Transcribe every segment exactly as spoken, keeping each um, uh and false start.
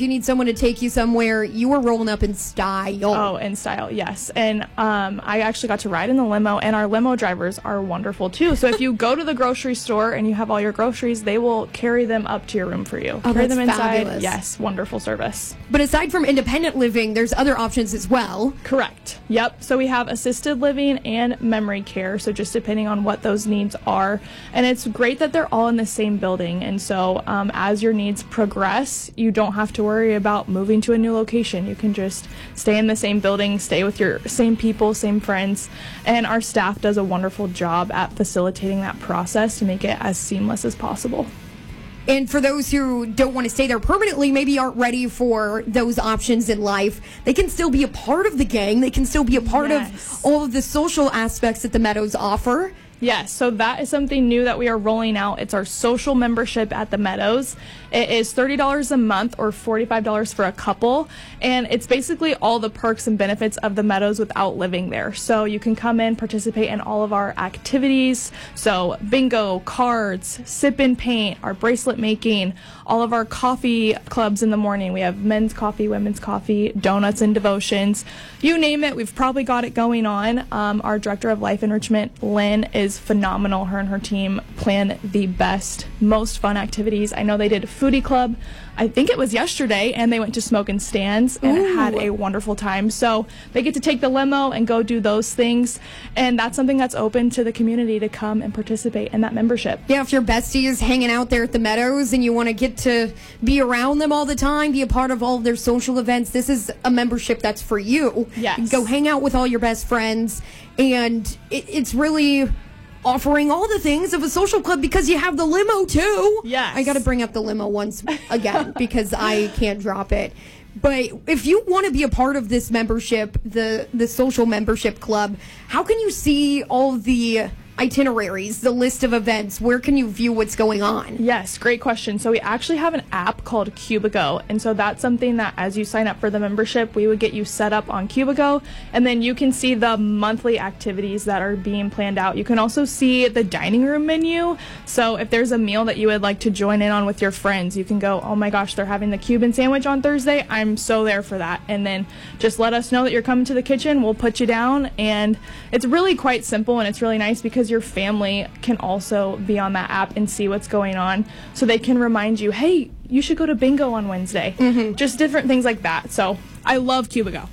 if you need someone to take you somewhere, you are rolling up in style. Oh, in style, yes. And um, I actually got to ride in the limo, and our limo drivers are wonderful, too. So if you go to the grocery store and you have all your groceries, they will carry them up to your room for you. Oh, carry that's them inside. fabulous. Yes, wonderful service. But aside from independent living, there's other options as well. Correct. Yep. So we have assisted living and memory care, so just depending on what those needs are. And it's great that they're all in the same building. And so um, as your needs progress, you don't have to worry about moving to a new location. You can just stay in the same building, stay with your same people, same friends. And our staff does a wonderful job at facilitating that process to make it as seamless as possible. And for those who don't want to stay there permanently, maybe aren't ready for those options in life, they can still be a part of the gang. They can still be a part Yes. of all of the social aspects that the Meadows offer. Yes, so that is something new that we are rolling out. It's our social membership at the Meadows. It is thirty dollars a month or forty-five dollars for a couple, and it's basically all the perks and benefits of the Meadows without living there. So you can come in, participate in all of our activities, so bingo, cards, sip and paint, our bracelet making, all of our coffee clubs in the morning. We have men's coffee, women's coffee, donuts and devotions. You name it, we've probably got it going on. Um, our Director of Life Enrichment, Lynn, is phenomenal. Her and her team plan the best, most fun activities. I know they did foodie club, I think it was yesterday, and they went to Smoke and Stands and Ooh. had a wonderful time. So they get to take the limo and go do those things, and that's something that's open to the community to come and participate in that membership. Yeah, if your bestie is hanging out there at the Meadows and you want to get to be around them all the time, be a part of all of their social events, this is a membership that's for you. Yes. Go hang out with all your best friends, and it, it's really offering all the things of a social club because you have the limo too. Yes. I got to bring up the limo once again because I can't drop it. But if you want to be a part of this membership, the the social membership club, how can you see all the itineraries, the list of events? Where can you view what's going on? Yes, great question. So we actually have an app called Cubigo, and so that's something that as you sign up for the membership, we would get you set up on Cubigo, and then you can see the monthly activities that are being planned out. You can also see the dining room menu, so if there's a meal that you would like to join in on with your friends, you can go, oh my gosh, they're having the Cuban sandwich on Thursday, I'm so there for that, and then just let us know that you're coming to the kitchen, we'll put you down, and it's really quite simple, and it's really nice because your family can also be on that app and see what's going on, so they can remind you, hey, you should go to bingo on Wednesday. Mm-hmm. Just different things like that. So I love Cubigo.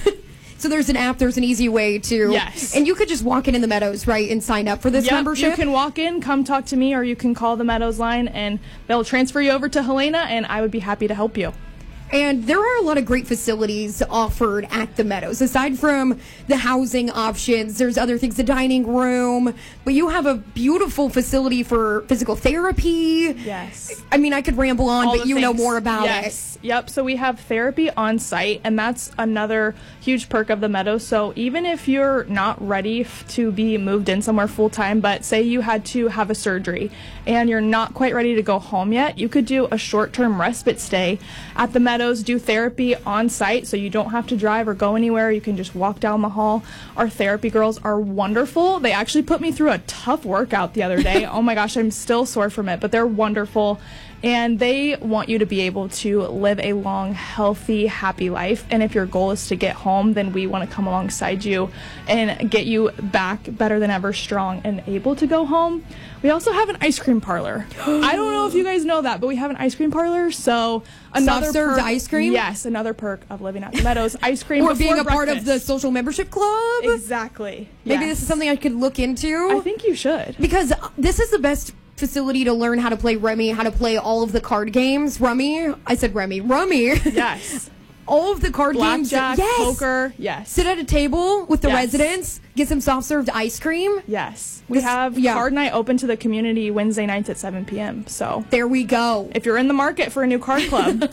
So there's an app, there's an easy way to... Yes. And you could just walk in in the Meadows, right, and sign up for this yep, membership? You can walk in, come talk to me, or you can call the Meadows line, and they'll transfer you over to Helena, and I would be happy to help you. And there are a lot of great facilities offered at the Meadows. Aside from the housing options, there's other things, the dining room. But you have a beautiful facility for physical therapy. Yes. I mean, I could ramble on, All but the you know things. more about yes. it. Yep. So we have therapy on site, and that's another huge perk of the Meadows. So even if you're not ready f- to be moved in somewhere full time, but say you had to have a surgery and you're not quite ready to go home yet, you could do a short-term respite stay at the Meadows, do therapy on site, so you don't have to drive or go anywhere. You can just walk down the hall. Our therapy girls are wonderful. They actually put me through a tough workout the other day. Oh my gosh, I'm still sore from it, but they're wonderful. And they want you to be able to live a long, healthy, happy life. And if your goal is to get home, then we want to come alongside you and get you back better than ever, strong and able to go home. We also have an ice cream parlor. I don't know if you guys know that, but we have an ice cream parlor. So another Soft-served perk, ice cream? Yes, another perk of living at the Meadows. Ice cream Or before being a breakfast. part of the social membership club. Exactly. Maybe Yes. this is something I could look into. I think you should. Because this is the best facility to learn how to play Rummy, how to play all of the card games. Rummy? I said Rummy. Rummy. Yes. All of the card games. Blackjack, Yes. poker. Yes. Sit at a table with the Yes. residents, get some soft-served ice cream. Yes. We This- have yeah. card night open to the community Wednesday nights at seven p.m. So There we go. if you're in the market for a new card club,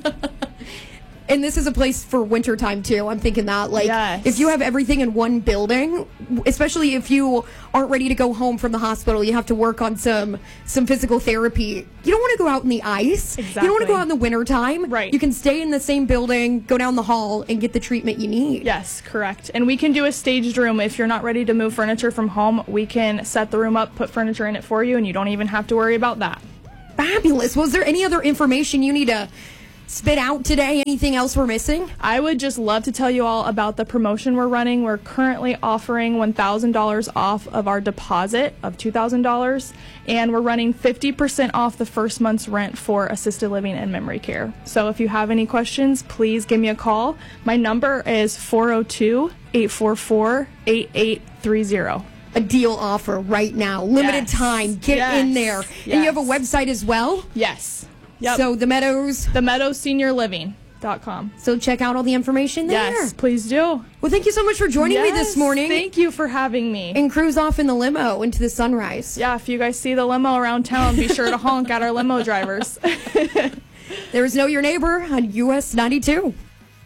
And this is a place for wintertime, too. I'm thinking that. Like, Yes. if you have everything in one building, especially if you aren't ready to go home from the hospital, you have to work on some some physical therapy. You don't want to go out in the ice. You don't want to Exactly. go out in the wintertime. Right. You can stay in the same building, go down the hall, and get the treatment you need. yes, correct. And we can do a staged room. If you're not ready to move furniture from home, we can set the room up, put furniture in it for you, and you don't even have to worry about that. Fabulous. Was there any other information you need to spit out today? Anything else we're missing? I would just love to tell you all about the promotion we're running. We're currently offering one thousand dollars off of our deposit of two thousand dollars, and we're running fifty percent off the first month's rent for assisted living and memory care. So if you have any questions, please give me a call. My number is four oh two, eight four four, eight eight three zero. A deal offer right now. Limited Yes. time. Get Yes. in there. Yes. And you have a website as well? Yes. Yep. So the Meadows. the meadows senior living dot com. So check out all the information there. Yes, please do. Well, thank you so much for joining me this Yes, morning. Thank you for having me. And cruise off in the limo into the sunrise. Yeah, if you guys see the limo around town, be sure to honk at our limo drivers. There is Know Your Neighbor on U S ninety-two.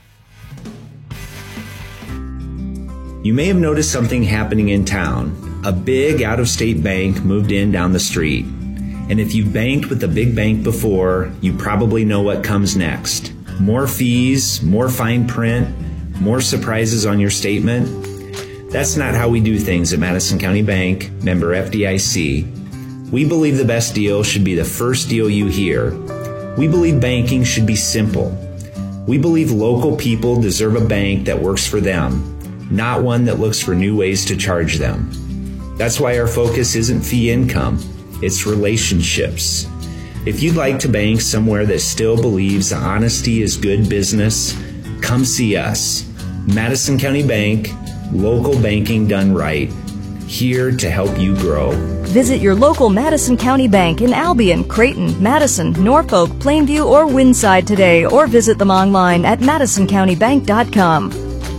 You may have noticed something happening in town. A big out-of-state bank moved in down the street. And if you've banked with a big bank before, you probably know what comes next. More fees, more fine print, more surprises on your statement. That's not how we do things at Madison County Bank, member F D I C. We believe the best deal should be the first deal you hear. We believe banking should be simple. We believe local people deserve a bank that works for them, not one that looks for new ways to charge them. That's why our focus isn't fee income, it's relationships. If you'd like to bank somewhere that still believes honesty is good business, come see us. Madison County Bank, local banking done right. Here to help you grow. Visit your local Madison County Bank in Albion, Creighton, Madison, Norfolk, Plainview, or Winside today, or visit them online at madison county bank dot com.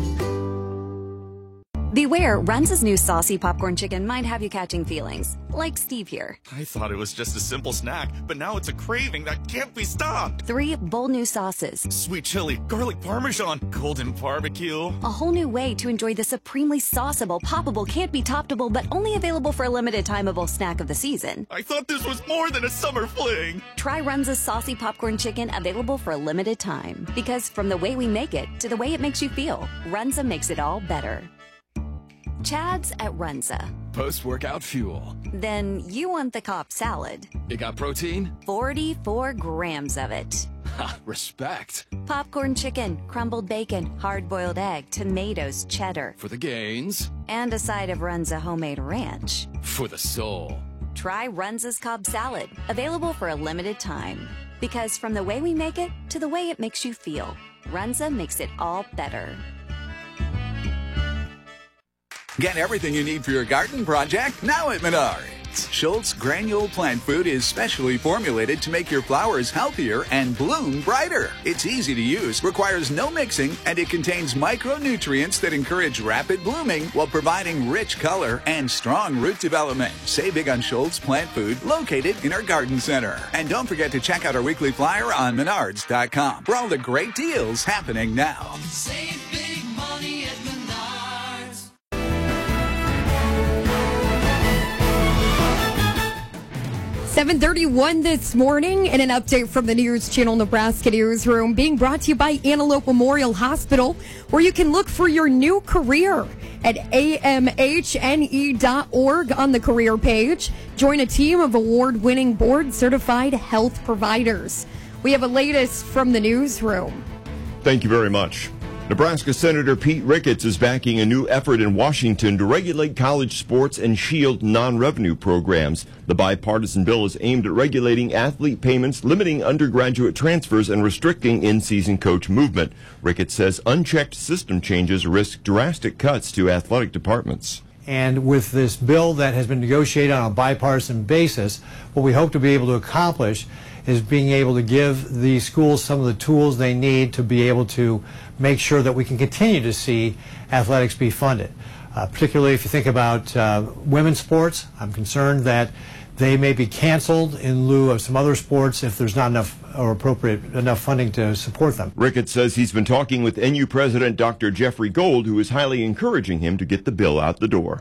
Beware, Runza's new saucy popcorn chicken might have you catching feelings, like Steve here. I thought it was just a simple snack, but now it's a craving that can't be stopped. Three bold new sauces. Sweet chili, garlic parmesan, golden barbecue. A whole new way to enjoy the supremely sauceable, poppable, can't be toppable, but only available for a limited timeable snack of the season. I thought this was more than a summer fling. Try Runza's saucy popcorn chicken, available for a limited time. Because from the way we make it to the way it makes you feel, Runza makes it all better. Chad's at Runza. Post-workout fuel. Then you want the Cobb salad. It got protein? forty-four grams of it. Ha, respect. Popcorn chicken, crumbled bacon, hard-boiled egg, tomatoes, cheddar. For the gains. And a side of Runza homemade ranch. For the soul. Try Runza's Cobb salad, available for a limited time. Because from the way we make it to the way it makes you feel, Runza makes it all better. Get everything you need for your garden project now at Menards. Schultz Granule Plant Food is specially formulated to make your flowers healthier and bloom brighter. It's easy to use, requires no mixing, and it contains micronutrients that encourage rapid blooming while providing rich color and strong root development. Save big on Schultz Plant Food, located in our garden center. And don't forget to check out our weekly flyer on menards dot com for all the great deals happening now. Save big money at Menards. seven thirty-one this morning, and an update from the News Channel Nebraska Newsroom, being brought to you by Antelope Memorial Hospital, where you can look for your new career at A M H N E dot org on the career page. Join a team of award-winning board-certified health providers. We have a latest from the newsroom. Thank you very much. Nebraska Senator Pete Ricketts is backing a new effort in Washington to regulate college sports and shield non-revenue programs. The bipartisan bill is aimed at regulating athlete payments, limiting undergraduate transfers, and restricting in-season coach movement. Ricketts says unchecked system changes risk drastic cuts to athletic departments. And with this bill that has been negotiated on a bipartisan basis, what we hope to be able to accomplish is being able to give the schools some of the tools they need to be able to make sure that we can continue to see athletics be funded. Uh, particularly if you think about uh, women's sports, I'm concerned that they may be canceled in lieu of some other sports if there's not enough or appropriate enough funding to support them. Ricketts says he's been talking with N U President Doctor Jeffrey Gold, who is highly encouraging him to get the bill out the door.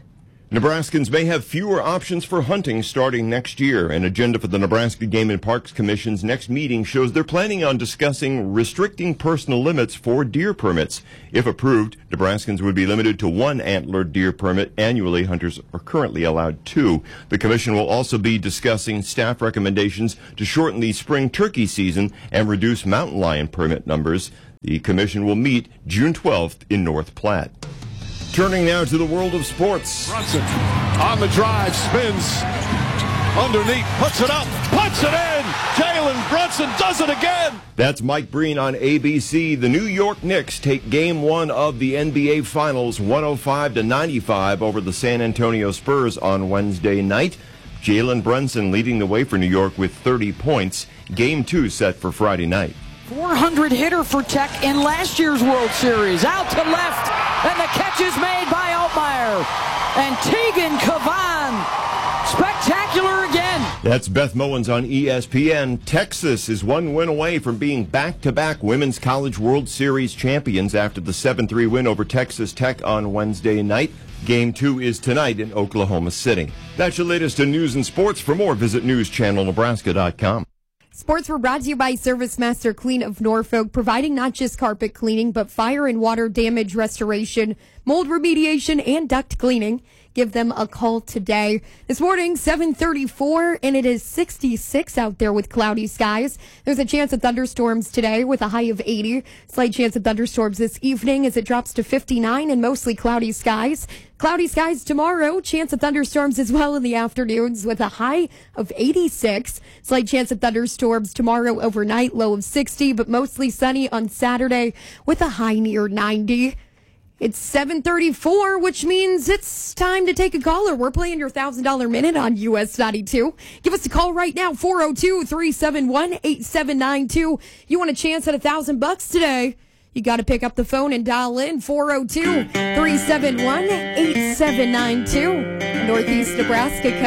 Nebraskans may have fewer options for hunting starting next year. An agenda for the Nebraska Game and Parks Commission's next meeting shows they're planning on discussing restricting personal limits for deer permits. If approved, Nebraskans would be limited to one antlered deer permit annually. Hunters are currently allowed two. The commission will also be discussing staff recommendations to shorten the spring turkey season and reduce mountain lion permit numbers. The commission will meet June twelfth in North Platte. Turning now to the world of sports. Brunson on the drive, spins underneath, puts it up, puts it in. Jalen Brunson does it again. That's Mike Breen on A B C. The New York Knicks take game one of the N B A Finals one oh five to ninety-five over the San Antonio Spurs on Wednesday night. Jalen Brunson leading the way for New York with thirty points. Game two set for Friday night. four hundred hitter for Tech in last year's World Series. Out to left, and the catch is made by Altmaier. And Tegan Kavan, spectacular again. That's Beth Mowins on E S P N. Texas is one win away from being back-to-back Women's College World Series champions after the seven three win over Texas Tech on Wednesday night. Game two is tonight in Oklahoma City. That's your latest in news and sports. For more, visit news channel nebraska dot com. Sports were brought to you by Service Master Clean of Norfolk, providing not just carpet cleaning, but fire and water damage restoration, mold remediation, and duct cleaning. Give them a call today. This morning, seven thirty-four, and it is sixty-six out there with cloudy skies. There's a chance of thunderstorms today with a high of eighty. Slight chance of thunderstorms this evening as it drops to fifty-nine and mostly cloudy skies. Cloudy skies tomorrow. Chance of thunderstorms as well in the afternoons with a high of eighty-six. Slight chance of thunderstorms tomorrow overnight, low of sixty, but mostly sunny on Saturday with a high near ninety. It's seven thirty-four, which means it's time to take a caller. We're playing your one thousand dollars minute on U S ninety-two. Give us a call right now, four oh two, three seven one, eight seven nine two. You want a chance at a thousand bucks today? You got to pick up the phone and dial in four oh two, three seven one, eight seven nine two. Northeast Nebraska